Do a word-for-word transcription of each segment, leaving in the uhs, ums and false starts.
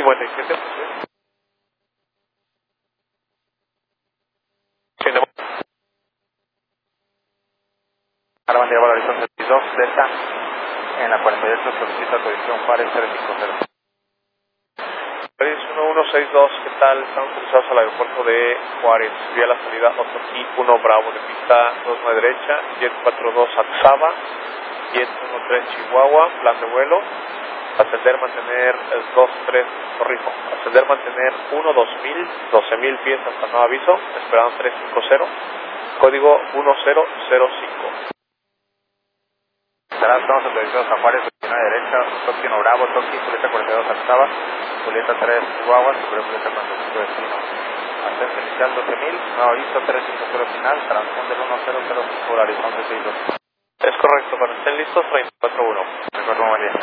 cincuenta y siete. Sí, de Arban de Horizon setenta y dos, Delta, en la cuarenta y ocho solicita autorización Juárez cero cinco cero. Paris uno uno seis dos, ¿qué tal? Estamos autorizados al aeropuerto de Juárez. Vía la salida Otoquí uno Bravo de pista dos nueve derecha, Jet cuatro dos Axaba, Jet uno tres Chihuahua, plan de vuelo. Ascender, mantener el dos tres, corrijo. Ascender, mantener uno dos mil, doce mil pies hasta nuevo aviso, esperando tres cinco cero, código uno cero cero cinco. Estamos autorizados a Juárez, veintinueve derecha, Toki uno Bravo, Toki, Julieta cuarenta y dos Axaba, Julieta tres Chihuahua, Superior Julieta cuarenta y cinco destino. Ascenso inicial doce mil, nuevo aviso tres cinco cero final, transponder uno cero cero cinco, Horizonte sesenta y dos. Es correcto, cuando estén listos, treinta y cuatro uno. Recuerdo, buen día.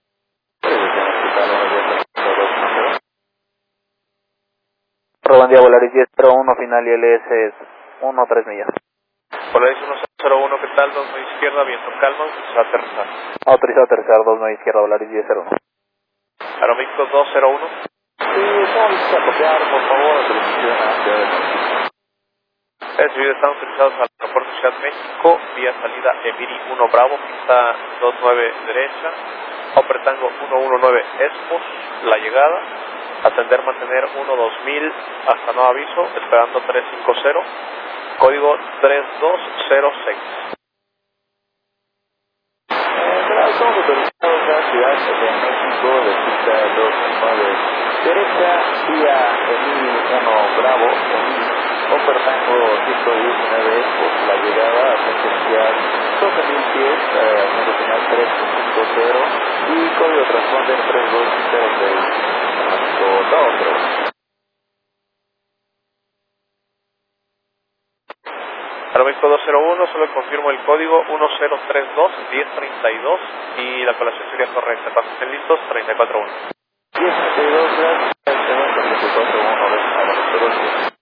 Buen día, Volaris diez cero uno, final I L S es uno tres millas. Polaris uno cero uno, ¿qué tal? dos nueve izquierda, viento calma, se va a aterrizar. Autorizado a aterrizar dos nueve izquierda, Volaris diez cero uno. Aeroméxico dos cero uno. Sí, estamos listos a copiar, por favor, solicitación a Ciudad de México. Recibido, estamos autorizados al aeropuerto Ciudad de México, vía salida Emiri uno Bravo, pista dos nueve derecha, Upper Tango uno uno nueve Expos, la llegada, ascender, mantener uno dos mil hasta nuevo aviso, esperando tres cinco cero, código tres dos cero seis. Estamos autorizados a Ciudad de México, de pista dos nueve derecha, vía Emiri uno Bravo, Emiri, Upper Tango ciento diecinueve, por la llegada, ascenso inicial doce mil pies, eh, ascenso final tres cinco cero y código transponder tres dos cero seis. dos. Aeroméxico dos cero uno, solo confirmo el código uno cero tres dos uno cero tres dos y la colación sería correcta. Cuando estén listos, treinta y cuatro uno. diez treinta y dos, gracias.